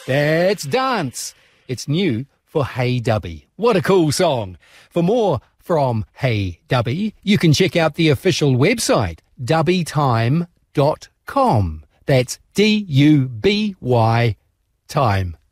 That's Dance. It's new for Hey Dubby. What a cool song. For more from Hey Dubby, you can check out the official website, dubbytime.com. That's DUBY time.